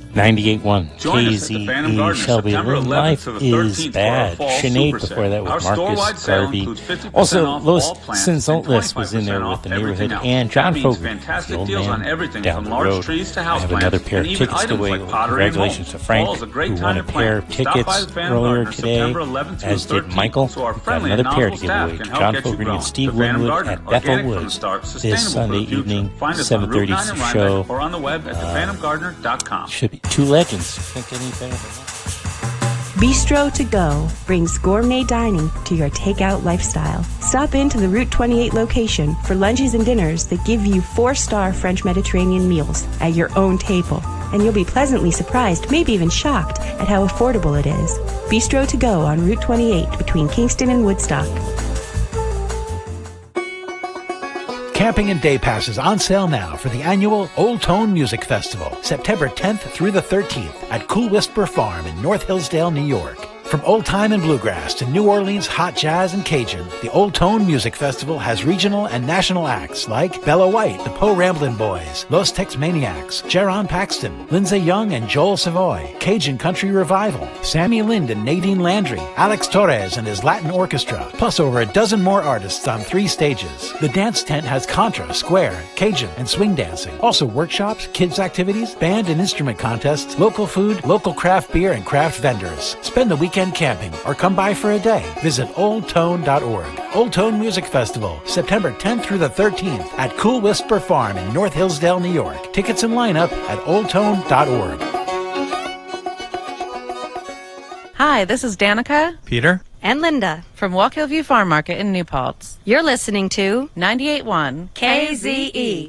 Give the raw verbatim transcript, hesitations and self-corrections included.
ninety-eight point one Join K us at Z the Phantom E Garden Shelby. September When eleventh life to the is thirteenth for our bad. fall Sinead super before sale. that with Our store-wide Marcus sale Garvey. includes fifty percent Also, off Lois all plants Sinzontlis and was in there twenty-five with the percent off neighborhood, everything else. and John That means Fogarty, fantastic the old deals man on everything down from the large road. trees to I have houseplants another pair and of even tickets to items away. like pottery and Congratulations mulch. to Frank, Fall is a great who time won a to pair of plant. Stop by tickets the Phantom earlier Garden today, September eleventh as through the did thirteenth. Michael. So our We've got friendly another and pair to knowledgeable give staff away can to help John get you Fogarty grown. and Steve The Phantom Winwood Garden, at Bethel organic from the Woods start, this sustainable Sunday for the future. evening, Find us on seven thirty Route nine in show. Rhinebeck or on the web at the phantom gardener dot com. Should be two legends. Can't get any better than that. Bistro to Go brings gourmet dining to your takeout lifestyle. Stop into the Route twenty-eight location for lunches and dinners that give you four-star French Mediterranean meals at your own table. And you'll be pleasantly surprised, maybe even shocked, at how affordable it is. Bistro to Go on Route twenty-eight between Kingston and Woodstock. Camping and day passes on sale now for the annual Old Tone Music Festival, September tenth through the thirteenth at Cool Whisper Farm in North Hillsdale, New York. From old time and bluegrass to New Orleans hot jazz and Cajun, the Old Tone Music Festival has regional and national acts like Bella White, the Poe Ramblin' Boys, Los Tex Maniacs, Jaron Paxton, Lindsay Young and Joel Savoy, Cajun Country Revival, Sammy Lind and Nadine Landry, Alex Torres and his Latin Orchestra, plus over a dozen more artists on three stages. The dance tent has contra, square, Cajun, and swing dancing. Also workshops, kids activities, band and instrument contests, local food, local craft beer, and craft vendors. Spend the weekend camping or come by for a day. Visit old tone dot org. Old Tone Music Festival, September tenth through the thirteenth at Cool Whisper Farm in North Hillsdale, New York. Tickets and lineup at old tone dot org. Hi, this is Danica, Peter, and Linda from Walk Hill View Farm Market in New Paltz. You're listening to ninety-eight point one K Z E.